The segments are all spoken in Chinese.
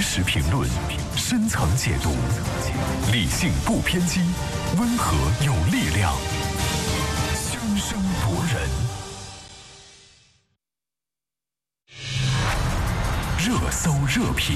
实评论，深层解读，理性不偏激，温和有力量，声声夺人。热搜热评，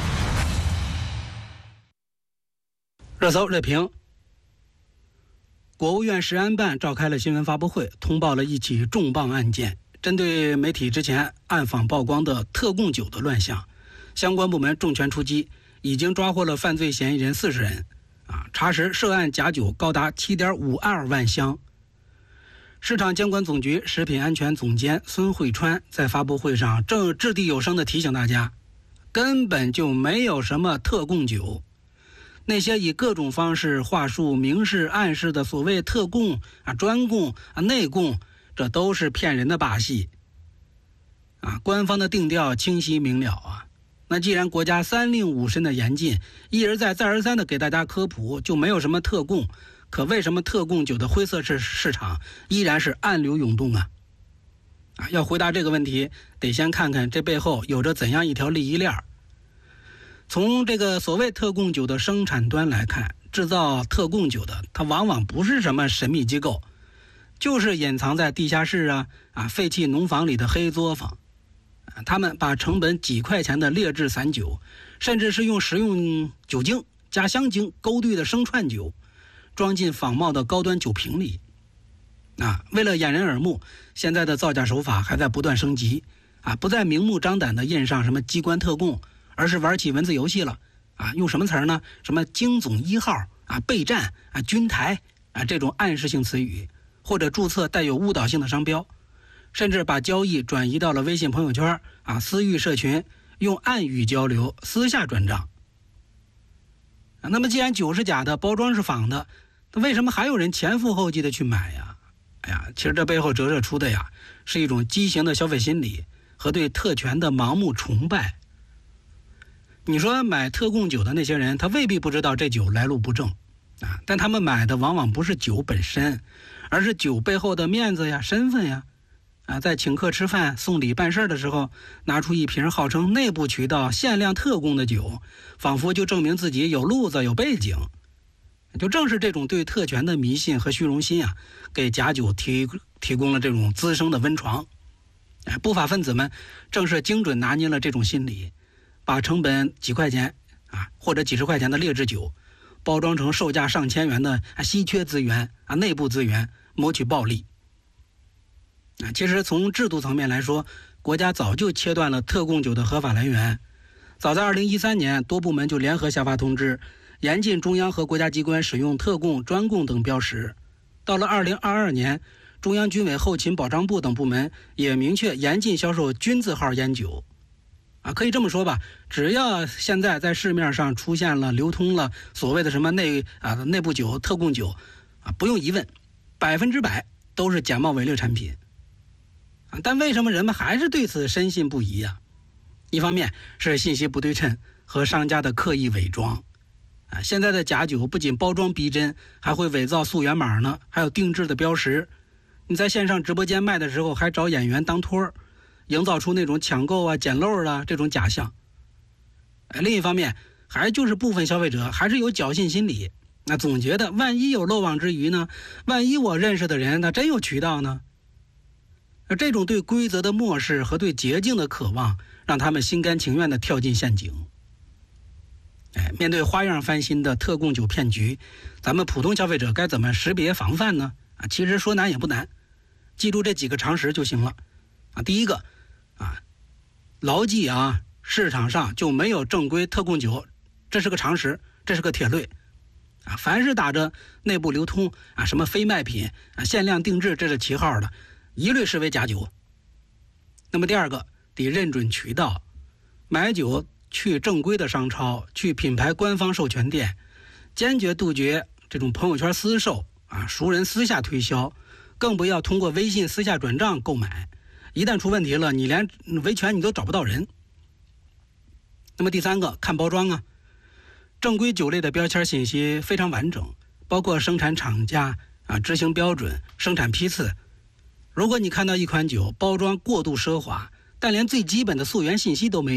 热搜热评。国务院食安办召开了新闻发布会，通报了一起重磅案件。针对媒体之前暗访曝光的特供酒的乱象，相关部门重拳出击，已经抓获了犯罪嫌疑人40人。查实涉案假酒高达 7.52 万箱。市场监管总局食品安全总监孙慧川在发布会上正掷地有声地提醒大家，根本就没有什么特供酒。那些以各种方式话术明示暗示的所谓特供专供内供，这都是骗人的把戏官方的定调清晰明了那既然国家3令5申的严禁，一而再再而三的给大家科普，就没有什么特供，可为什么特供酒的灰色市场依然是暗流涌动要回答这个问题，得先看看这背后有着怎样一条利益链。从这个所谓特供酒的生产端来看，制造特供酒的它往往不是什么神秘机构，就是隐藏在地下室废弃农房里的黑作坊。他们把成本几块钱的劣质散酒，甚至是用食用酒精加香精勾兑的生串酒，装进仿冒的高端酒瓶里。为了掩人耳目，现在的造假手法还在不断升级不再明目张胆的印上什么机关特供，而是玩起文字游戏了用什么词儿呢？什么京总1号备战军台这种暗示性词语，或者注册带有误导性的商标，甚至把交易转移到了微信朋友圈私域社群，用暗语交流，私下转账那么既然酒是假的，包装是仿的，那为什么还有人前赴后继的去买其实这背后折射出的是一种畸形的消费心理和对特权的盲目崇拜。你说买特供酒的那些人，他未必不知道这酒来路不正但他们买的往往不是酒本身，而是酒背后的面子身份在请客吃饭送礼办事的时候，拿出一瓶号称内部渠道限量特供的酒，仿佛就证明自己有路子有背景。就正是这种对特权的迷信和虚荣心给假酒提供了这种滋生的温床。不法分子们正是精准拿捏了这种心理，把成本几块钱或者几十块钱的劣质酒包装成售价上千元的稀缺资源内部资源，谋取暴利。其实从制度层面来说，国家早就切断了特供酒的合法来源。早在2013年，多部门就联合下发通知，严禁中央和国家机关使用特供、专供等标识。到了2022年，中央军委后勤保障部等部门也明确严禁销售军字号烟酒。可以这么说吧，只要现在在市面上出现了流通了所谓的什么内部酒、特供酒不用疑问，100%都是假冒伪劣产品。但为什么人们还是对此深信不疑一方面是信息不对称和商家的刻意伪装现在的假酒不仅包装逼真，还会伪造溯源码呢，还有定制的标识。你在线上直播间卖的时候，还找演员当托，营造出那种抢购捡漏这种假象。另一方面，还就是部分消费者还是有侥幸心理，总觉得万一有漏网之鱼呢？万一我认识的人真有渠道呢？这种对规则的漠视和对捷径的渴望，让他们心甘情愿地跳进陷阱。面对花样翻新的特供酒骗局，咱们普通消费者该怎么识别防范呢？其实说难也不难，记住这几个常识就行了。第一个牢记市场上就没有正规特供酒，这是个常识，这是个铁律凡是打着内部流通什么非卖品限量定制，这是旗号的，一律视为假酒。那么第二个，得认准渠道，买酒去正规的商超，去品牌官方授权店，坚决杜绝这种朋友圈私售熟人私下推销，更不要通过微信私下转账购买，一旦出问题了，你连维权你都找不到人。那么第三个，看包装正规酒类的标签信息非常完整，包括生产厂家执行标准、生产批次。如果你看到一款酒包装过度奢华，但连最基本的溯源信息都没有，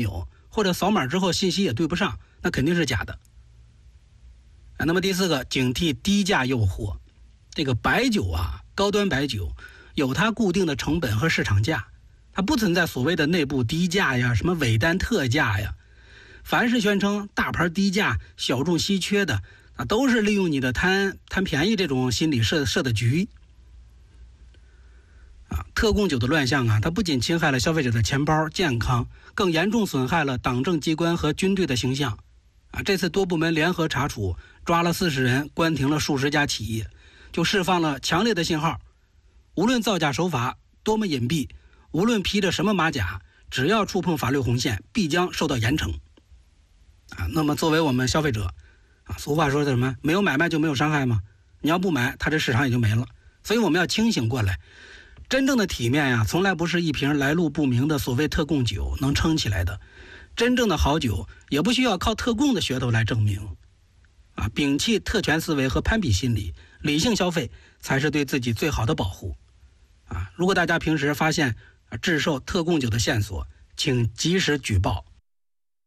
或者扫码之后信息也对不上，那肯定是假的。那么第4个，警惕低价诱惑。这个白酒啊，高端白酒有它固定的成本和市场价，它不存在所谓的内部低价呀，什么尾单特价呀。凡是宣称大牌低价、小众稀缺的，都是利用你的贪便宜这种心理设的局。特供酒的乱象啊，它不仅侵害了消费者的钱包健康，更严重损害了党政机关和军队的形象。这次多部门联合查处，抓了40人，关停了数十家企业，就释放了强烈的信号：无论造假手法多么隐蔽，无论披着什么马甲，只要触碰法律红线，必将受到严惩。那么作为我们消费者，俗话说的什么？没有买卖就没有伤害吗？你要不买，它这市场也就没了。所以我们要清醒过来，真正的体面呀，从来不是一瓶来路不明的所谓特供酒能撑起来的。真正的好酒也不需要靠特供的噱头来证明。摒弃特权思维和攀比心理，理性消费才是对自己最好的保护。如果大家平时发现制售特供酒的线索，请及时举报。